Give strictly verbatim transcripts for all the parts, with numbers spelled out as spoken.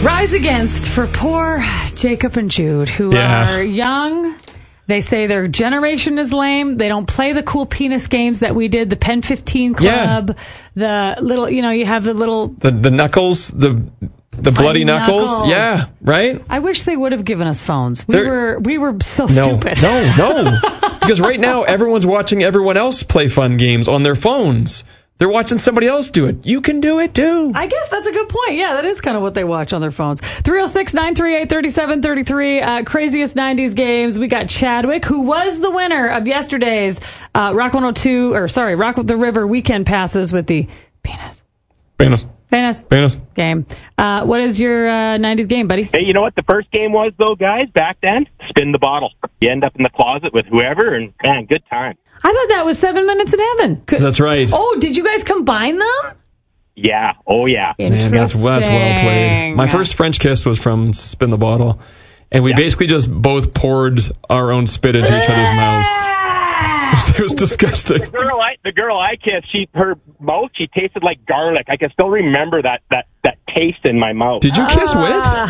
Rise Against for poor Jacob and Jude, who Yeah. are young. They say their generation is lame. They don't play the cool penis games that we did, the Pen fifteen Club, the little, you know, you have the little... The the knuckles, the the bloody knuckles. knuckles. Yeah, right? I wish they would have given us phones. We They're- were we were so No, stupid. no, no. Because right now, everyone's watching everyone else play fun games on their phones. They're watching somebody else do it. You can do it, too. I guess that's a good point. Yeah, that is kind of what they watch on their phones. three oh six, nine three eight, three seven three three. Uh, craziest nineties games. We got Chadwick, who was the winner of yesterday's uh, Rock one oh two, or sorry, Rock the River weekend passes with the penis. Penis. Penis. Penis. Game. Uh, what is your uh, nineties game, buddy? Hey, you know what the first game was, though, guys, back then? Spin the bottle. You end up in the closet with whoever, and, man, good time. I thought that was Seven Minutes in Heaven. Could, That's right. Oh, did you guys combine them? Yeah. Oh, yeah. Man, that's, that's well played. My first French kiss was from Spin the Bottle. And we Yeah. basically just both poured our own spit into each other's mouths. It was disgusting. The girl I, the girl I kissed, she, her mouth, she tasted like garlic. I can still remember that, that, that taste in my mouth. Did you kiss Ah.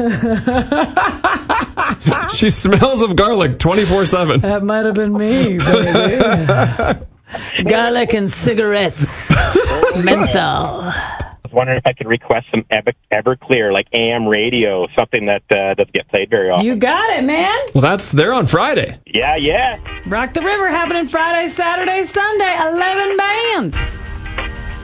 Wit? She smells of garlic twenty-four seven. That might have been me, baby. Garlic and cigarettes. Mental. I was wondering if I could request some Ever, Everclear, like A M radio, something that uh, doesn't get played very often. You got it, man. Well, that's there on Friday. Yeah, yeah. Rock the River happening Friday, Saturday, Sunday. eleven bands.